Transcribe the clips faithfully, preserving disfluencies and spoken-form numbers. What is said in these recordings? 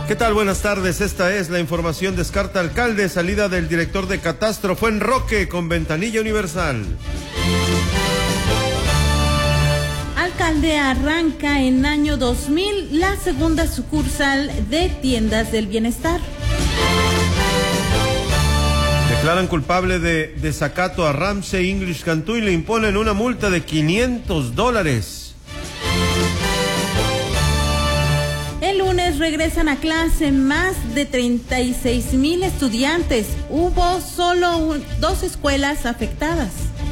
¿Qué tal? Buenas tardes. Esta es la información. Descarta alcalde. Salida del director de Catastro fue en Roque con ventanilla universal. Alcalde arranca en año dos mil la segunda sucursal de Tiendas del Bienestar. Declaran culpable de desacato a Ramsey English Cantú y le imponen una multa de quinientos dólares. El lunes regresan a clase más de treinta y seis mil estudiantes. Hubo solo un, dos escuelas afectadas.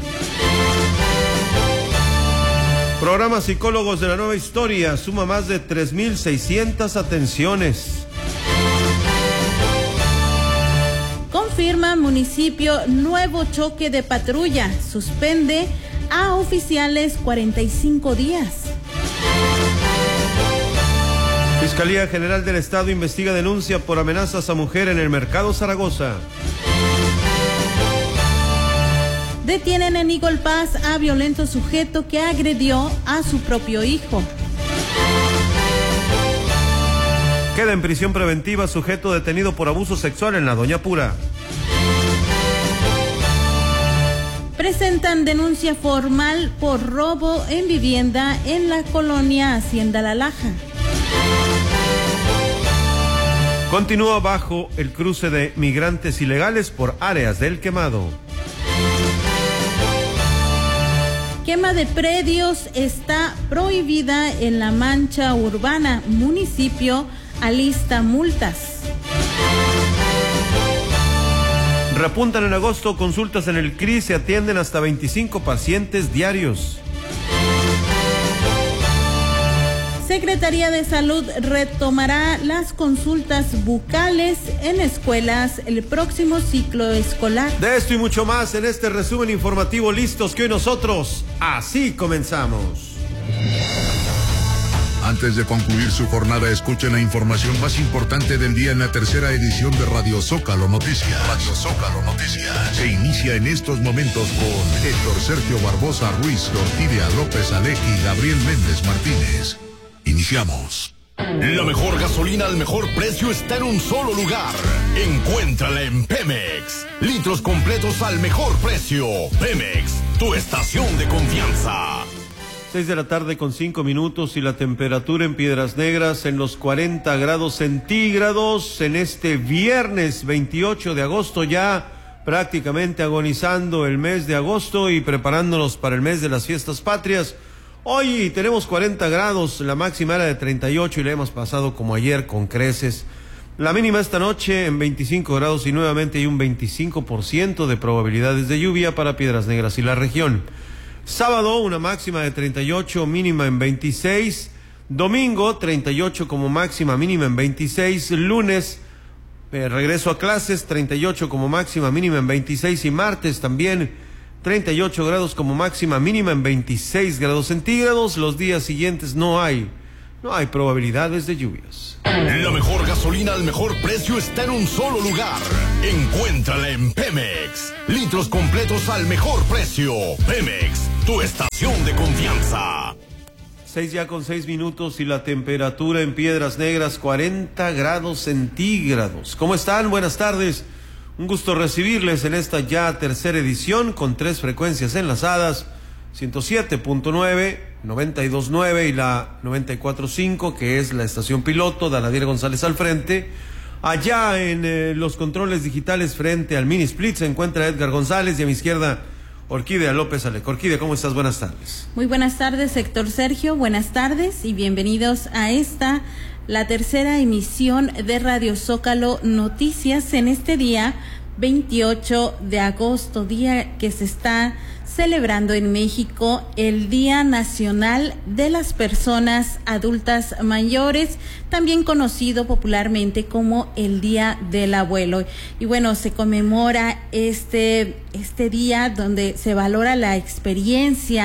Programa Psicólogos de la Nueva Historia suma más de tres mil seiscientas atenciones. Confirma municipio nuevo choque de patrulla. Suspende a oficiales cuarenta y cinco días. Fiscalía General del Estado investiga denuncia por amenazas a mujer en el Mercado Zaragoza. Detienen en Eagle Pass a violento sujeto que agredió a su propio hijo. Queda en prisión preventiva sujeto detenido por abuso sexual en la Doña Pura. Presentan denuncia formal por robo en vivienda en la colonia Hacienda La Laja. Continúa bajo el cruce de migrantes ilegales por áreas del Quemado. Quema de predios está prohibida en la mancha urbana. Municipio alista multas. Repuntan en agosto consultas en el C R I, se atienden hasta veinticinco pacientes diarios. Secretaría de Salud retomará las consultas bucales en escuelas el próximo ciclo escolar. De esto y mucho más en este resumen informativo, listos que hoy nosotros así comenzamos. Antes de concluir su jornada, escuchen la información más importante del día en la tercera edición de Radio Zócalo Noticias. Radio Zócalo Noticias. Se inicia en estos momentos con Héctor Sergio Barbosa Ruiz, Ortidia López Alec y Gabriel Méndez Martínez. Iniciamos. La mejor gasolina al mejor precio está en un solo lugar. Encuéntrala en Pemex. Litros completos al mejor precio. Pemex, tu estación de confianza. Seis de la tarde con cinco minutos y la temperatura en Piedras Negras en los cuarenta grados centígrados en este viernes veintiocho de agosto, ya prácticamente agonizando el mes de agosto y preparándonos para el mes de las fiestas patrias. Hoy tenemos cuarenta grados, la máxima era de treinta y ocho y la hemos pasado como ayer con creces. La mínima esta noche en veinticinco grados y nuevamente hay un veinticinco por ciento de probabilidades de lluvia para Piedras Negras y la región. Sábado una máxima de treinta y ocho, mínima en veintiséis. Domingo treinta y ocho como máxima, mínima en veintiséis. Lunes eh, regreso a clases, treinta y ocho como máxima, mínima en veintiséis. Y martes también treinta y ocho grados como máxima, mínima en veintiséis grados centígrados. Los días siguientes no hay, no hay probabilidades de lluvias. La mejor gasolina al mejor precio está en un solo lugar. Encuéntrala en Pemex. Litros completos al mejor precio. Pemex, tu estación de confianza. Seis ya con seis minutos y la temperatura en Piedras Negras, cuarenta grados centígrados. ¿Cómo están? Buenas tardes. Un gusto recibirles en esta ya tercera edición con tres frecuencias enlazadas, ciento siete punto nueve, noventa y dos punto nueve y la noventa y cuatro punto cinco, que es la estación piloto, Daladier González al frente. Allá en eh, los controles digitales frente al mini split se encuentra Edgar González y a mi izquierda Orquídea López Alec. Orquídea, ¿cómo estás? Buenas tardes. Muy buenas tardes, Héctor Sergio. Buenas tardes y bienvenidos a esta la tercera emisión de Radio Zócalo Noticias en este día veintiocho de agosto, día que se está celebrando en México el Día Nacional de las Personas Adultas Mayores, también conocido popularmente como el Día del Abuelo. Y bueno, se conmemora este, este día donde se valora la experiencia,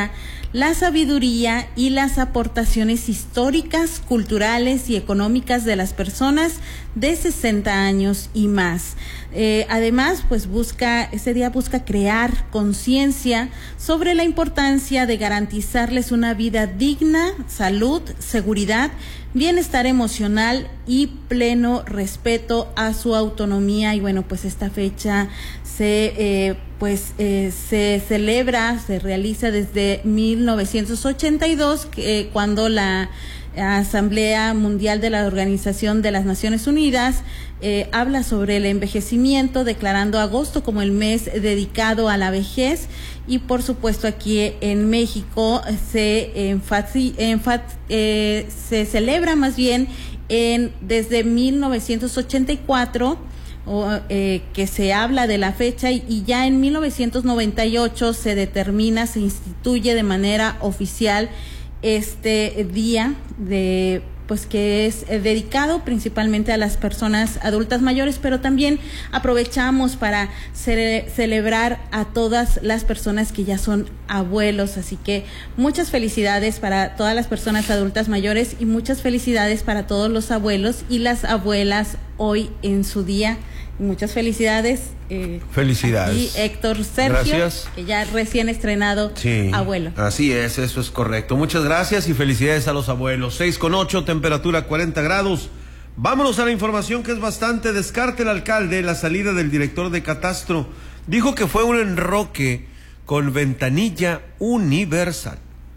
la sabiduría y las aportaciones históricas, culturales y económicas de las personas de sesenta años y más. Eh, además, pues busca, ese día busca crear conciencia sobre la importancia de garantizarles una vida digna, salud, seguridad, bienestar emocional y pleno respeto a su autonomía. Y bueno, pues esta fecha se eh, pues eh, se celebra, se realiza desde mil novecientos ochenta y dos, eh, cuando la Asamblea Mundial de la Organización de las Naciones Unidas eh, habla sobre el envejecimiento, declarando agosto como el mes dedicado a la vejez. Y por supuesto aquí en México se enfati, enfat, eh, se celebra más bien en desde mil novecientos ochenta y cuatro, o, eh, que se habla de la fecha, y, y ya en mil novecientos noventa y ocho se determina, se instituye de manera oficial este día de pues que es eh, dedicado principalmente a las personas adultas mayores, pero también aprovechamos para ce- celebrar a todas las personas que ya son abuelos. Así que muchas felicidades para todas las personas adultas mayores y muchas felicidades para todos los abuelos y las abuelas hoy en su día. Muchas felicidades. Eh, Felicidades. Y Héctor Sergio, gracias. Que ya recién estrenado sí, abuelo. Así es, eso es correcto. Muchas gracias y felicidades a los abuelos. seis con ocho, temperatura cuarenta grados. Vámonos a la información que es bastante. Descarta el alcalde la salida del director de Catastro. Dijo que fue un enroque con ventanilla universal.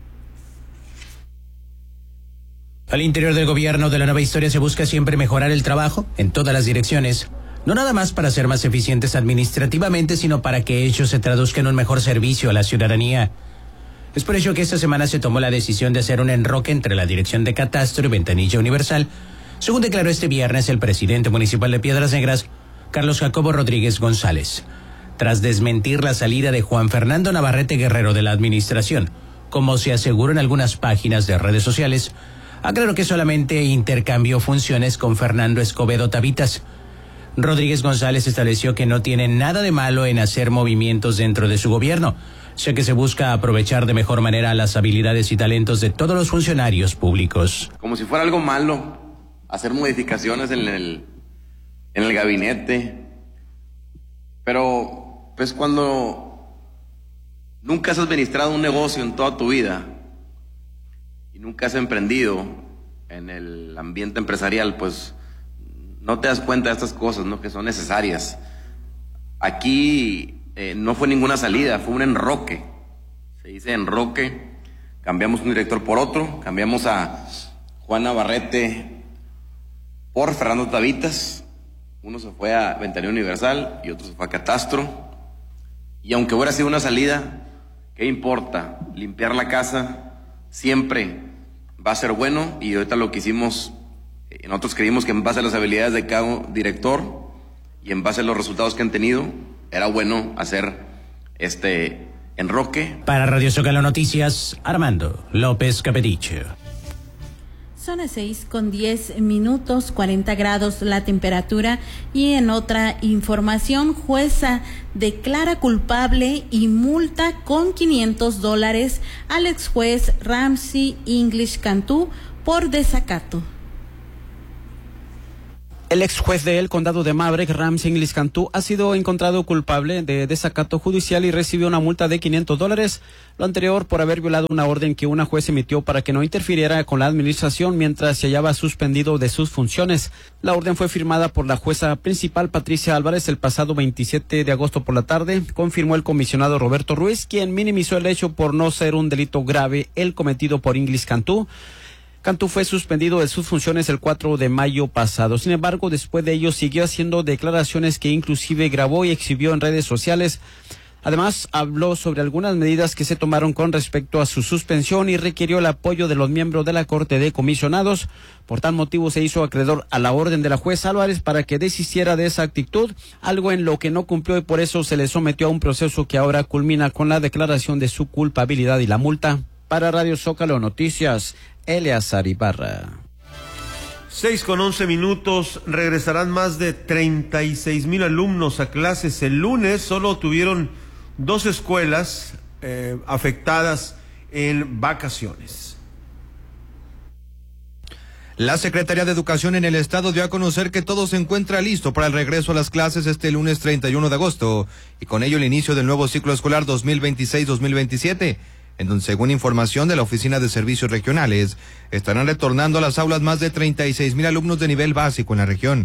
Al interior del gobierno de la nueva historia se busca siempre mejorar el trabajo en todas las direcciones. No nada más para ser más eficientes administrativamente, sino para que ello se traduzca en un mejor servicio a la ciudadanía. Es por ello que esta semana se tomó la decisión de hacer un enroque entre la Dirección de Catastro y Ventanilla Universal, según declaró este viernes el presidente municipal de Piedras Negras, Carlos Jacobo Rodríguez González. Tras desmentir la salida de Juan Fernando Navarrete Guerrero de la administración, como se aseguró en algunas páginas de redes sociales, aclaró que solamente intercambió funciones con Fernando Escobedo Tavitas. Rodríguez González estableció que no tiene nada de malo en hacer movimientos dentro de su gobierno, ya que se busca aprovechar de mejor manera las habilidades y talentos de todos los funcionarios públicos. Como si fuera algo malo hacer modificaciones en el, en el gabinete, pero pues cuando nunca has administrado un negocio en toda tu vida y nunca has emprendido en el ambiente empresarial, pues no te das cuenta de estas cosas, ¿no? Que son necesarias. Aquí eh, no fue ninguna salida, fue un enroque. Se dice enroque. Cambiamos un director por otro, cambiamos a Juan Navarrete por Fernando Tavitas. Uno se fue a Ventanilla Universal y otro se fue a Catastro. Y aunque hubiera sido una salida, ¿qué importa? Limpiar la casa siempre va a ser bueno, y ahorita lo que hicimos, nosotros creímos que en base a las habilidades de cada director y en base a los resultados que han tenido, era bueno hacer este enroque. Para Radio Zócalo Noticias, Armando López Capedicho. Son las seis con diez minutos, cuarenta grados la temperatura. Y en otra información, jueza declara culpable y multa con quinientos dólares al ex juez Ramsey English Cantú por desacato. El ex juez del condado de Maverick, Ramsey English Cantú, ha sido encontrado culpable de desacato judicial y recibió una multa de quinientos dólares. Lo anterior por haber violado una orden que una juez emitió para que no interfiriera con la administración mientras se hallaba suspendido de sus funciones. La orden fue firmada por la jueza principal Patricia Álvarez el pasado veintisiete de agosto por la tarde, confirmó el comisionado Roberto Ruiz, quien minimizó el hecho por no ser un delito grave el cometido por English Cantú. Cantú fue suspendido de sus funciones el cuatro de mayo pasado. Sin embargo, después de ello siguió haciendo declaraciones que inclusive grabó y exhibió en redes sociales. Además, habló sobre algunas medidas que se tomaron con respecto a su suspensión y requirió el apoyo de los miembros de la Corte de Comisionados. Por tal motivo se hizo acreedor a la orden de la jueza Álvarez para que desistiera de esa actitud, algo en lo que no cumplió, y por eso se le sometió a un proceso que ahora culmina con la declaración de su culpabilidad y la multa. Para Radio Zócalo Noticias, Eleazar Ibarra. Seis con once minutos. Regresarán más de treinta y seis mil alumnos a clases el lunes. Solo tuvieron dos escuelas eh, afectadas en vacaciones. La Secretaría de Educación en el Estado dio a conocer que todo se encuentra listo para el regreso a las clases este lunes treinta y uno de agosto y con ello el inicio del nuevo ciclo escolar dos mil veintiséis dos mil veintisiete, en donde, según información de la Oficina de Servicios Regionales, estarán retornando a las aulas más de treinta y seis mil alumnos de nivel básico en la región.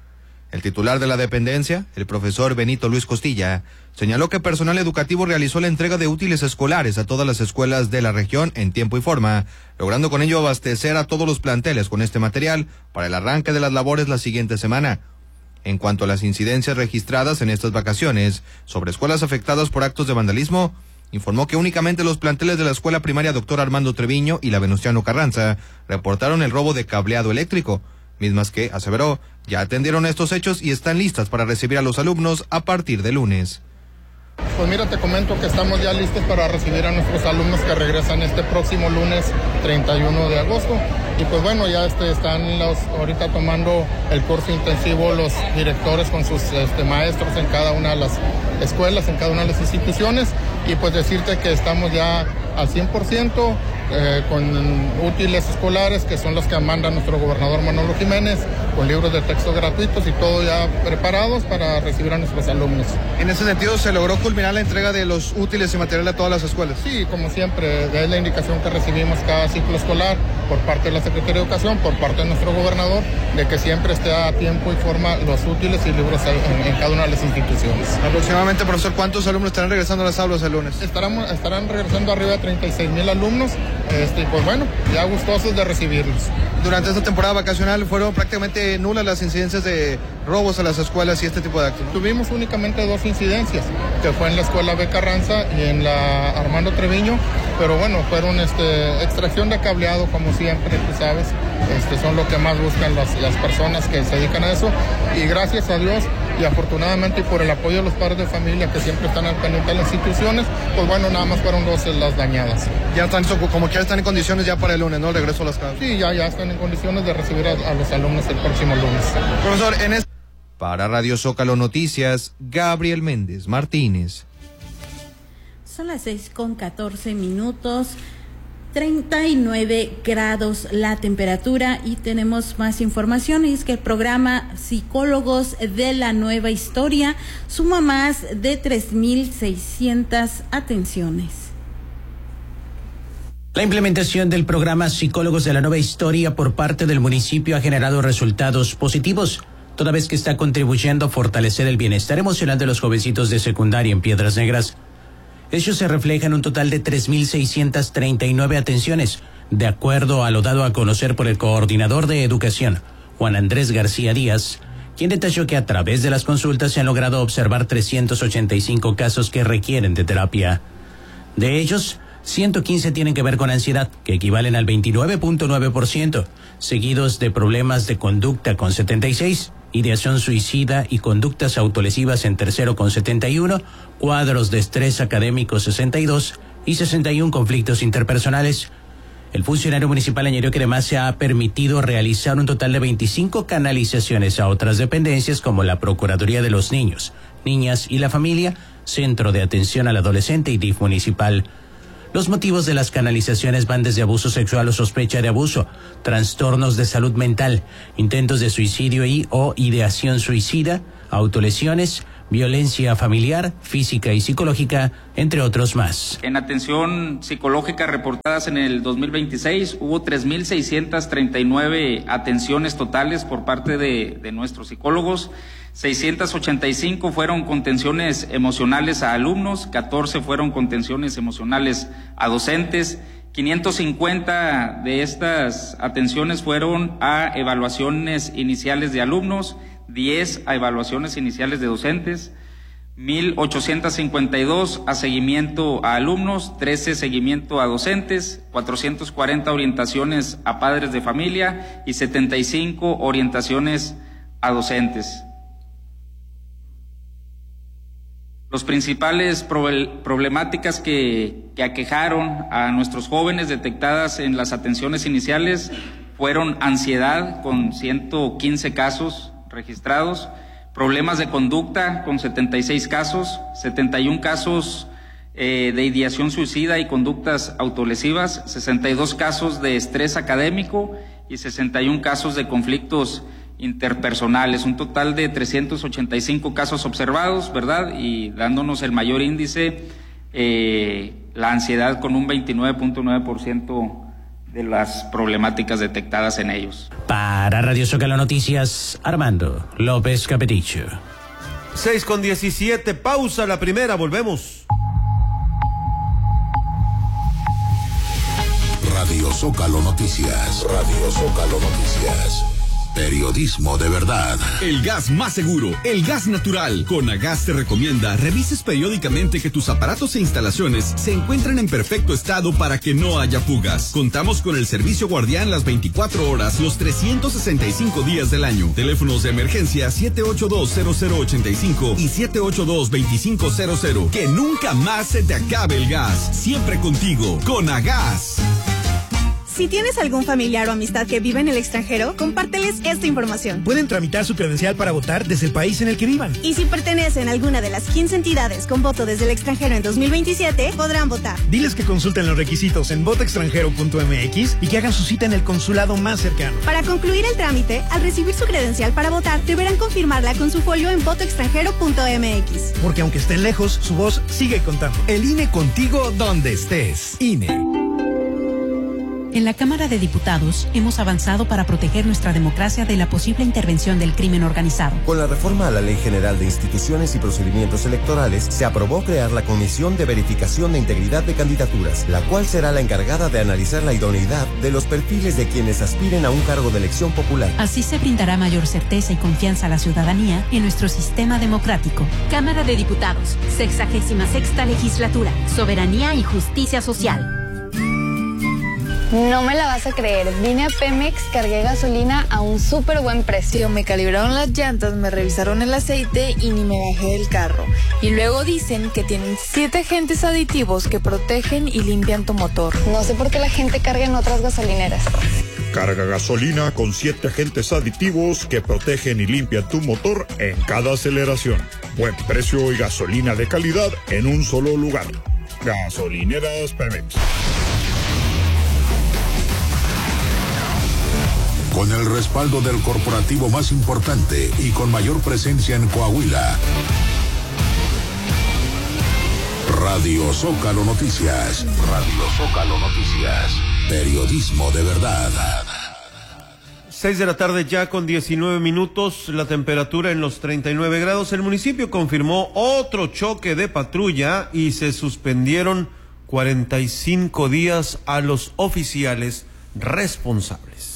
El titular de la dependencia, el profesor Benito Luis Costilla, señaló que personal educativo realizó la entrega de útiles escolares a todas las escuelas de la región en tiempo y forma, logrando con ello abastecer a todos los planteles con este material para el arranque de las labores la siguiente semana. En cuanto a las incidencias registradas en estas vacaciones sobre escuelas afectadas por actos de vandalismo, informó que únicamente los planteles de la escuela primaria Doctor Armando Treviño y la Venustiano Carranza reportaron el robo de cableado eléctrico, mismas que, aseveró, ya atendieron estos hechos y están listas para recibir a los alumnos a partir de lunes. Pues mira, te comento que estamos ya listos para recibir a nuestros alumnos que regresan este próximo lunes treinta y uno de agosto. Y pues bueno, ya este, están los, ahorita tomando el curso intensivo los directores con sus este, maestros en cada una de las escuelas, en cada una de las instituciones. Y pues decirte que estamos ya al cien por ciento eh, con útiles escolares, que son los que manda nuestro gobernador Manolo Jiménez, con libros de texto gratuitos y todo ya preparados para recibir a nuestros alumnos. En ese sentido, ¿se logró culminar la entrega de los útiles y material a todas las escuelas? Sí, como siempre, es la indicación que recibimos cada ciclo escolar por parte de la Secretaría de Educación, por parte de nuestro gobernador, de que siempre esté a tiempo y forma los útiles y libros en, en cada una de las instituciones. Aproximadamente, profesor, ¿cuántos alumnos estarán regresando a las aulas el lunes? Estarán, estarán regresando arriba de treinta y seis mil alumnos, este, y pues bueno, ya gustosos de recibirlos. Durante esta temporada vacacional fueron prácticamente nulas las incidencias de robos a las escuelas y este tipo de actos, ¿no? Tuvimos únicamente dos incidencias, que fue en la escuela B. Carranza y en la Armando Treviño, pero bueno, fueron este, extracción de cableado, como siempre, tú sabes, este, son lo que más buscan las, las personas que se dedican a eso, y gracias a Dios y afortunadamente y por el apoyo de los padres de familia que siempre están al pendiente de las instituciones, pues bueno, nada más fueron dos las dañadas. Ya están, como que ya están en condiciones ya para el lunes, ¿no? Regreso a las casas. Sí, ya, ya están en condiciones de recibir a, a los alumnos el próximo lunes. Profesor, en este... Para Radio Zócalo Noticias, Gabriel Méndez Martínez. Son las seis con catorce minutos, treinta y nueve grados la temperatura y tenemos más información. Y es que el programa Psicólogos de la Nueva Historia suma más de tres mil seiscientas atenciones. La implementación del programa Psicólogos de la Nueva Historia por parte del municipio ha generado resultados positivos, toda vez que está contribuyendo a fortalecer el bienestar emocional de los jovencitos de secundaria en Piedras Negras. Ello se refleja en un total de tres mil seiscientas treinta y nueve atenciones, de acuerdo a lo dado a conocer por el coordinador de educación, Juan Andrés García Díaz, quien detalló que a través de las consultas se han logrado observar trescientos ochenta y cinco casos que requieren de terapia. De ellos, ciento quince tienen que ver con ansiedad, que equivalen al veintinueve punto nueve por ciento, seguidos de problemas de conducta con setenta y seis, ideación suicida y conductas autolesivas en tercero con setenta y uno, cuadros de estrés académico sesenta y dos y sesenta y uno conflictos interpersonales. El funcionario municipal añadió que además se ha permitido realizar un total de veinticinco canalizaciones a otras dependencias como la Procuraduría de los Niños, Niñas y la Familia, Centro de Atención al Adolescente y D I F municipal. Los motivos de las canalizaciones van desde abuso sexual o sospecha de abuso, trastornos de salud mental, intentos de suicidio y o ideación suicida, autolesiones, violencia familiar, física y psicológica, entre otros más. En atención psicológica reportadas en el dos mil veintiséis hubo tres mil seiscientas treinta y nueve atenciones totales por parte de, de nuestros psicólogos. seiscientas ochenta y cinco fueron contenciones emocionales a alumnos, catorce fueron contenciones emocionales a docentes, quinientas cincuenta de estas atenciones fueron a evaluaciones iniciales de alumnos, diez a evaluaciones iniciales de docentes, mil ochocientas cincuenta y dos a seguimiento a alumnos, trece seguimiento a docentes, cuatrocientas cuarenta orientaciones a padres de familia y setenta y cinco orientaciones a docentes. Los principales problemáticas que, que aquejaron a nuestros jóvenes detectadas en las atenciones iniciales fueron ansiedad con ciento quince casos registrados, problemas de conducta con setenta y seis casos, setenta y uno casos eh, de ideación suicida y conductas autolesivas, sesenta y dos casos de estrés académico y sesenta y uno casos de conflictos interpersonales, un total de trescientos ochenta y cinco casos observados, ¿verdad? Y dándonos el mayor índice, eh, la ansiedad con un veintinueve punto nueve por ciento de las problemáticas detectadas en ellos. Para Radio Zócalo Noticias, Armando López Capeticho. seis con diecisiete, pausa la primera, volvemos. Radio Zócalo Noticias. Radio Zócalo Noticias. Periodismo de verdad. El gas más seguro, el gas natural. Conagas te recomienda revises periódicamente que tus aparatos e instalaciones se encuentren en perfecto estado para que no haya fugas. Contamos con el servicio guardián las veinticuatro horas, los trescientos sesenta y cinco días del año. Teléfonos de emergencia siete ocho dos cero cero ocho cinco y siete ocho dos dos cinco cero cero. Que nunca más se te acabe el gas. Siempre contigo. Conagas. Si tienes algún familiar o amistad que vive en el extranjero, compárteles esta información. Pueden tramitar su credencial para votar desde el país en el que vivan. Y si pertenecen a alguna de las quince entidades con voto desde el extranjero en dos mil veintisiete, podrán votar. Diles que consulten los requisitos en voto extranjero punto m x y que hagan su cita en el consulado más cercano. Para concluir el trámite, al recibir su credencial para votar, deberán confirmarla con su folio en voto extranjero punto m x. Porque aunque estén lejos, su voz sigue contando. El I N E contigo donde estés. I N E. En la Cámara de Diputados hemos avanzado para proteger nuestra democracia de la posible intervención del crimen organizado. Con la reforma a la Ley General de Instituciones y Procedimientos Electorales, se aprobó crear la Comisión de Verificación de Integridad de Candidaturas, la cual será la encargada de analizar la idoneidad de los perfiles de quienes aspiren a un cargo de elección popular. Así se brindará mayor certeza y confianza a la ciudadanía en nuestro sistema democrático. Cámara de Diputados, sexagésima sexta legislatura, soberanía y justicia social. No me la vas a creer, vine a Pemex, cargué gasolina a un súper buen precio. Me calibraron las llantas, me revisaron el aceite y ni me bajé del carro. Y luego dicen que tienen siete agentes aditivos que protegen y limpian tu motor. No sé por qué la gente carga en otras gasolineras. Carga gasolina con siete agentes aditivos que protegen y limpian tu motor en cada aceleración. Buen precio y gasolina de calidad en un solo lugar. Gasolineras Pemex. Con el respaldo del corporativo más importante y con mayor presencia en Coahuila. Radio Zócalo Noticias. Radio Zócalo Noticias. Periodismo de verdad. Seis de la tarde ya con diecinueve minutos, la temperatura en los treinta y nueve grados. El municipio confirmó otro choque de patrulla y se suspendieron cuarenta y cinco días a los oficiales responsables.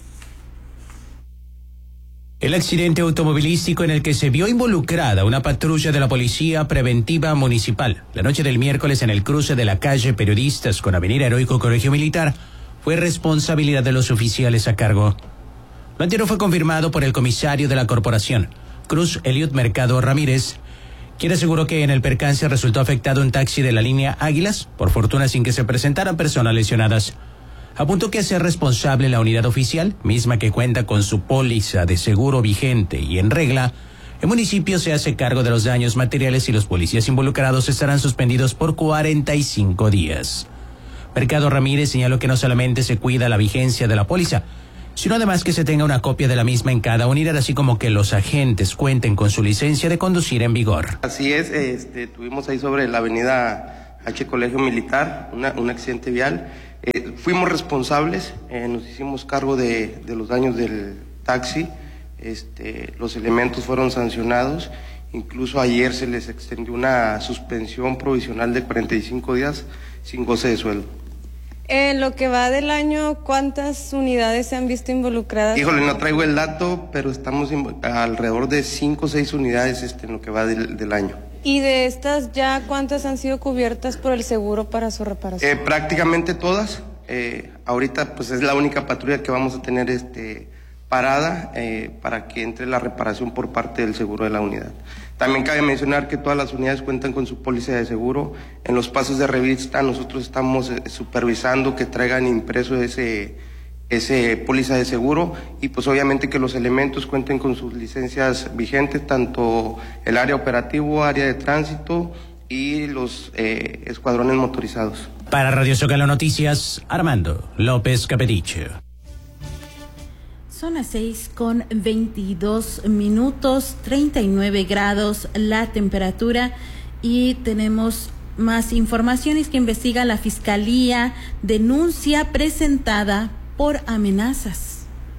El accidente automovilístico en el que se vio involucrada una patrulla de la Policía Preventiva Municipal la noche del miércoles en el cruce de la calle Periodistas con Avenida Heroico Colegio Militar fue responsabilidad de los oficiales a cargo. Lo anterior fue confirmado por el comisario de la corporación, Cruz Eliot Mercado Ramírez, quien aseguró que en el percance resultó afectado un taxi de la línea Águilas, por fortuna sin que se presentaran personas lesionadas. Apuntó que a ser responsable la unidad oficial, misma que cuenta con su póliza de seguro vigente y en regla, el municipio se hace cargo de los daños materiales y los policías involucrados estarán suspendidos por cuarenta y cinco días. Mercado Ramírez señaló que no solamente se cuida la vigencia de la póliza, sino además que se tenga una copia de la misma en cada unidad, así como que los agentes cuenten con su licencia de conducir en vigor. Así es, este, tuvimos ahí sobre la avenida H Colegio Militar una, un accidente vial. Eh, fuimos responsables, eh, nos hicimos cargo de, de los daños del taxi, este, los elementos fueron sancionados, incluso ayer se les extendió una suspensión provisional de cuarenta y cinco días sin goce de sueldo. En lo que va del año, ¿cuántas unidades se han visto involucradas? Híjole, no traigo el dato, pero estamos alrededor de cinco o seis unidades este, en lo que va del, del año. ¿Y de estas ya cuántas han sido cubiertas por el seguro para su reparación? Eh, prácticamente todas. Eh, ahorita pues es la única patrulla que vamos a tener este, parada eh, para que entre la reparación por parte del seguro de la unidad. También cabe mencionar que todas las unidades cuentan con su póliza de seguro. En los pasos de revista nosotros estamos eh, supervisando que traigan impreso ese, ese póliza de seguro y pues obviamente que los elementos cuenten con sus licencias vigentes, tanto el área operativo, área de tránsito, y los eh, escuadrones motorizados. Para Radio Zócalo Noticias, Armando López Capediche. Son las seis con veintidós minutos, treinta y nueve grados la temperatura, y tenemos más informaciones que investiga la Fiscalía. Denuncia presentada por amenazas.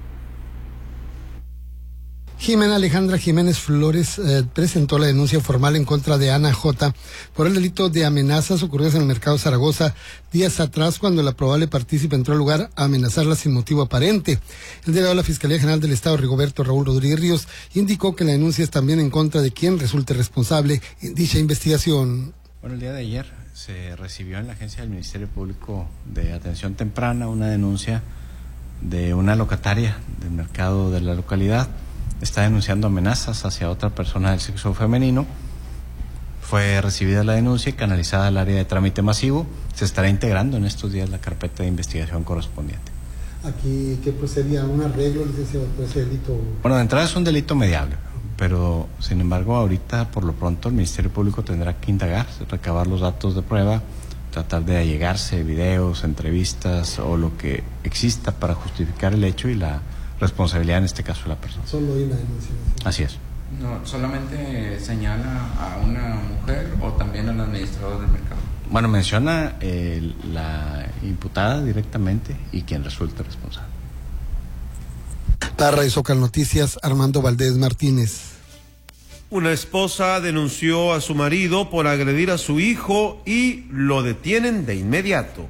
Jimena Alejandra Jiménez Flores eh, presentó la denuncia formal en contra de Ana J. por el delito de amenazas ocurridas en el mercado Zaragoza días atrás, cuando la probable partícipe entró al lugar a amenazarla sin motivo aparente. El delegado de la Fiscalía General del Estado, Rigoberto Raúl Rodríguez Ríos, indicó que la denuncia es también en contra de quien resulte responsable en dicha investigación. Bueno, el día de ayer se recibió en la agencia del Ministerio Público de Atención Temprana una denuncia de una locataria del mercado de la localidad. Está denunciando amenazas hacia otra persona del sexo femenino. Fue recibida la denuncia y canalizada al área de trámite masivo. Se estará integrando en estos días la carpeta de investigación correspondiente. Aquí, ¿qué procedía? ¿Un arreglo, licenciado, por ese delito? Bueno, de entrada es un delito mediable, pero sin embargo ahorita por lo pronto el Ministerio Público tendrá que indagar, recabar los datos de prueba, tratar de allegarse videos, entrevistas o lo que exista para justificar el hecho y la responsabilidad en este caso de la persona. Solo hay una denuncia. Así es. No, ¿solamente señala a una mujer o también al administrador del mercado? Bueno, menciona eh, la imputada directamente y quien resulte responsable. Para Radio Zócalo Noticias, Armando Valdés Martínez. Una esposa denunció a su marido por agredir a su hijo y lo detienen de inmediato.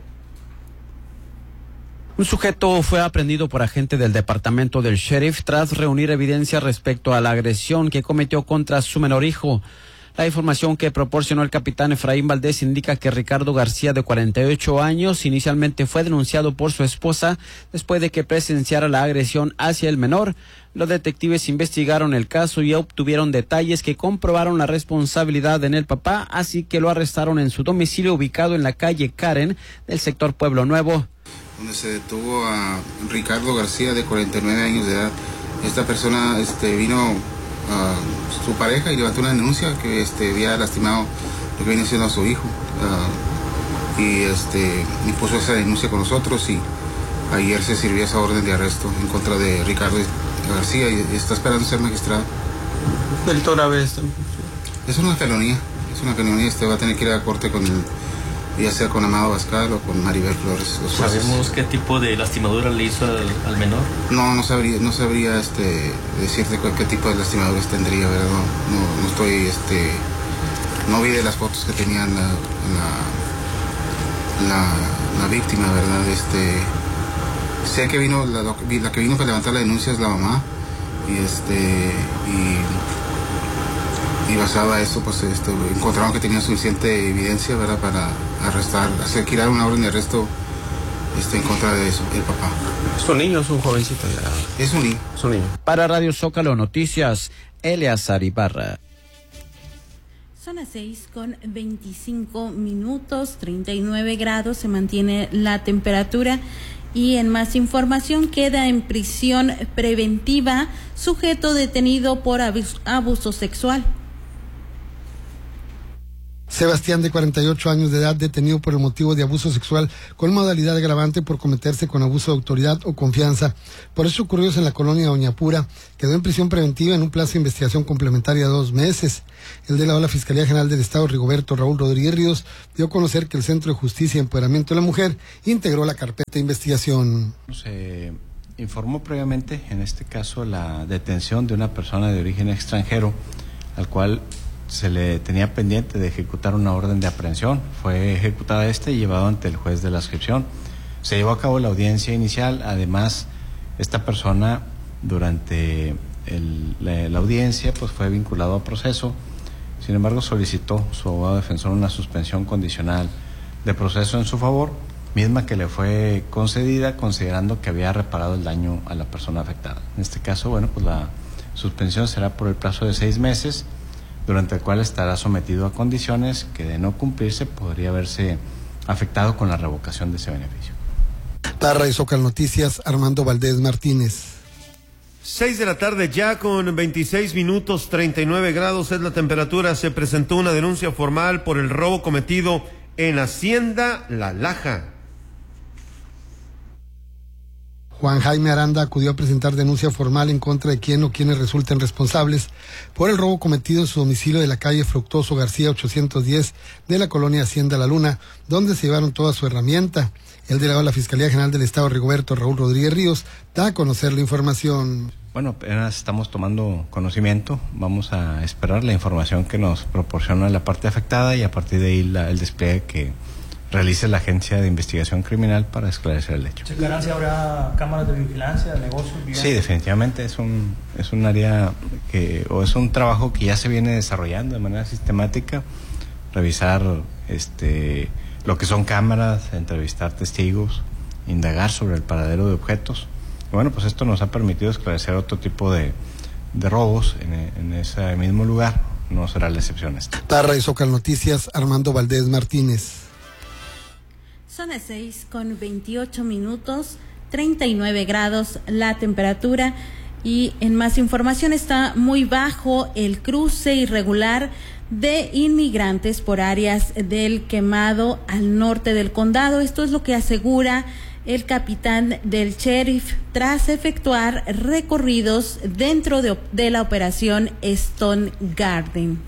Un sujeto fue aprehendido por agente del departamento del sheriff tras reunir evidencia respecto a la agresión que cometió contra su menor hijo. La información que proporcionó el capitán Efraín Valdés indica que Ricardo García, de cuarenta y ocho años, inicialmente fue denunciado por su esposa después de que presenciara la agresión hacia el menor. Los detectives investigaron el caso y obtuvieron detalles que comprobaron la responsabilidad en el papá, así que lo arrestaron en su domicilio ubicado en la calle Karen del sector Pueblo Nuevo, donde se detuvo a Ricardo García, de cuarenta y nueve años de edad. Esta persona este, vino a uh, su pareja y levantó una denuncia que este, había lastimado lo que viene siendo a su hijo. Uh, y este, y puso esa denuncia con nosotros, y ayer se sirvió esa orden de arresto en contra de Ricardo García y está esperando ser magistrado. ¿Delito grave esto? Es una felonía, es una felonía. Este va a tener que ir a corte con el, ya sea con Amado Bascal o con Maribel Flores. Los ¿Sabemos qué tipo de lastimadura le hizo al, al menor? No, no sabría, no sabría este, decirte qué, qué tipo de lastimaduras tendría, ¿verdad? No, no, no estoy, este, no vi de las fotos que tenían la, la, la, la víctima, ¿verdad? Este, sé que vino, la, la que vino para levantar la denuncia es la mamá, y este, y... Y basado a eso, pues este, encontraron que tenía suficiente evidencia, ¿verdad?, para arrestar, hacer girar una orden de arresto este, en contra de eso, el papá. ¿Es un niño o es un jovencito? Es un niño. Es un niño. Para Radio Zócalo Noticias, Eleazar Ibarra. Son las seis con veinticinco minutos, treinta y nueve grados, se mantiene la temperatura. Y en más información, queda en prisión preventiva sujeto detenido por abuso, abuso sexual. Sebastián, de cuarenta y ocho años de edad, detenido por el motivo de abuso sexual con modalidad agravante por cometerse con abuso de autoridad o confianza. Por hechos ocurridos en la colonia Oñapura, quedó en prisión preventiva en un plazo de investigación complementaria de dos meses. El delegado de la Fiscalía General del Estado, Rigoberto Raúl Rodríguez Ríos, dio a conocer que el Centro de Justicia y Empoderamiento de la Mujer integró la carpeta de investigación. Se informó previamente, en este caso, la detención de una persona de origen extranjero, al cual se le tenía pendiente de ejecutar una orden de aprehensión. Fue ejecutada este y llevado ante el juez de la adscripción. Se llevó a cabo la audiencia inicial. Además, esta persona durante el, la, la audiencia pues fue vinculado a proceso. Sin embargo, solicitó su abogado defensor una suspensión condicional de proceso en su favor, misma que le fue concedida considerando que había reparado el daño a la persona afectada. En este caso, bueno, pues la suspensión será por el plazo de seis meses, durante el cual estará sometido a condiciones que, de no cumplirse, podría verse afectado con la revocación de ese beneficio. Para Radio Zócalo Noticias, Armando Valdés Martínez. Seis de la tarde ya con veintiséis minutos, treinta y nueve grados es la temperatura. Se presentó una denuncia formal por el robo cometido en Hacienda La Laja. Juan Jaime Aranda acudió a presentar denuncia formal en contra de quien o quienes resulten responsables por el robo cometido en su domicilio de la calle Fructuoso García ochocientos diez de la colonia Hacienda La Luna, donde se llevaron toda su herramienta. El delegado de la Fiscalía General del Estado, Rigoberto Raúl Rodríguez Ríos, da a conocer la información. Bueno, apenas estamos tomando conocimiento, vamos a esperar la información que nos proporciona la parte afectada y a partir de ahí la, el despliegue que realice la Agencia de Investigación Criminal para esclarecer el hecho. ¿Checarán si habrá cámaras de vigilancia, de negocios? Sí, definitivamente es un es un área que o es un trabajo que ya se viene desarrollando de manera sistemática, revisar este lo que son cámaras, entrevistar testigos, indagar sobre el paradero de objetos. Y bueno, pues esto nos ha permitido esclarecer otro tipo de, de robos en, en ese mismo lugar. No será la excepción esta. Para Radio Zócalo Noticias, Armando Valdés Martínez. Son las seis con veintiocho minutos, treinta y nueve grados la temperatura. Y en más información, está muy bajo el cruce irregular de inmigrantes por áreas del Quemado al norte del condado. Esto es lo que asegura el capitán del sheriff tras efectuar recorridos dentro de, de la operación Stone Garden.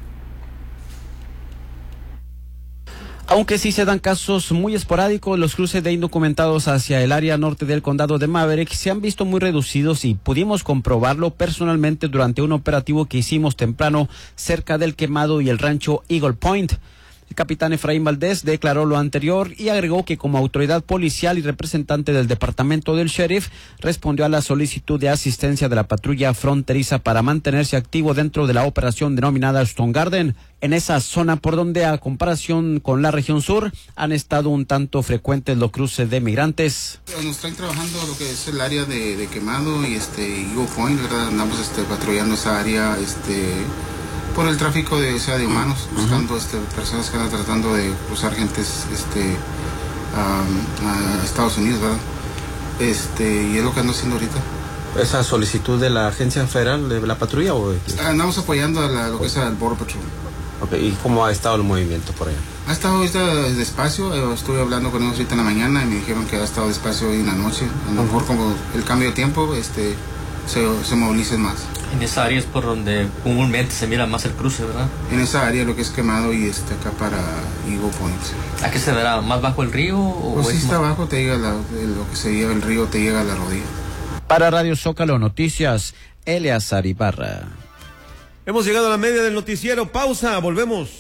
Aunque sí se dan casos muy esporádicos, los cruces de indocumentados hacia el área norte del condado de Maverick se han visto muy reducidos y pudimos comprobarlo personalmente durante un operativo que hicimos temprano cerca del Quemado y el rancho Eagle Point. El capitán Efraín Valdés declaró lo anterior y agregó que como autoridad policial y representante del departamento del sheriff respondió a la solicitud de asistencia de la patrulla fronteriza para mantenerse activo dentro de la operación denominada Stone Garden, en esa zona por donde a comparación con la región sur han estado un tanto frecuentes los cruces de migrantes. Nos están trabajando lo que es el área de, de Quemado y este Eagle Point, ¿verdad? Andamos este, patrullando esa área este por el tráfico de, o sea, de humanos, uh-huh. buscando este, personas que andan tratando de cruzar gentes este, um, a Estados Unidos, ¿verdad? Este, y es lo que ando haciendo ahorita. ¿Esa solicitud de la agencia federal de la patrulla o...? Andamos apoyando a la, lo que es el Border Patrol. Okay. ¿Y cómo ha estado el movimiento por allá? Ha estado ahorita despacio, eh, estuve hablando con ellos ahorita en la mañana y me dijeron que ha estado despacio hoy en la noche. A lo mejor como el cambio de tiempo este, se, se movilicen más. En esa área es por donde comúnmente se mira más el cruce, ¿verdad? En esa área lo que es Quemado y este acá para Eagle Point. ¿A qué se verá? ¿Más bajo el río? O pues si es está más... abajo, te llega la, lo que se lleva el río te llega a la rodilla. Para Radio Zócalo Noticias, Eleazar Ibarra. Hemos llegado a la media del noticiero. Pausa, volvemos.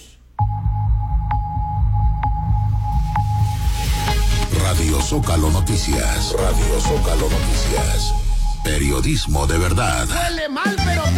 Radio Zócalo Noticias. Radio Zócalo Noticias. Periodismo de verdad. Huele mal, pero